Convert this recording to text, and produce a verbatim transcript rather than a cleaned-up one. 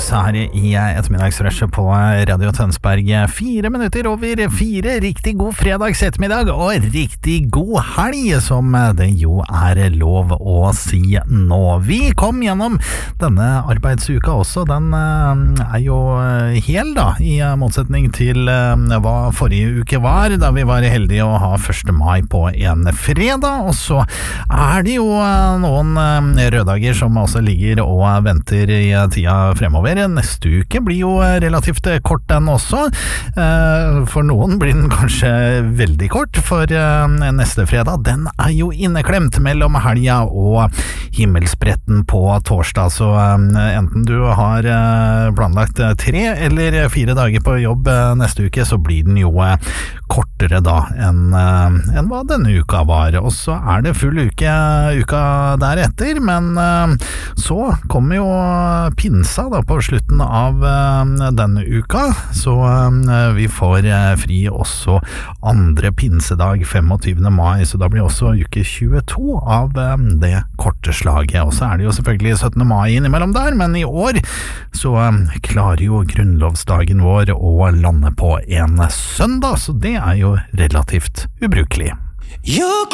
her i ettermiddagsrushet på Radio Tønsberg. Fire minutter over fire. Riktig god fredags ettermiddag og riktig god helg, som det jo er lov å si nå. Vi kom gjennom denne arbeidsuka også. Den er jo hel, da, i motsetning til hva forrige uke var, da vi var heldige å ha første mai på en fredag. Og så er det jo noen røddager som også ligger og venter i tida fremover. Neste uke blir jo relativt kort den også. For noen blir den kanskje veldig kort, for neste fredag, den er jo inneklemt mellom helga og himmelspretten på torsdag. Så enten du har planlagt tre eller fire dager på jobb neste uke, så blir den jo kortere da enn, enn hva denne uka var. Og så er det full uke uka deretter, men så kommer jo pinsa da på slutten av denne uka, så vi får fri også andre pinsedag femogtyvende mai, så da blir også uke tjueto av det korte slaget. Og så er det jo selvfølgelig syttende mai innimellom der, men i år så klarer jo grunnlovsdagen vår å lande på en søndag, så det er jo relativt ubrukelig.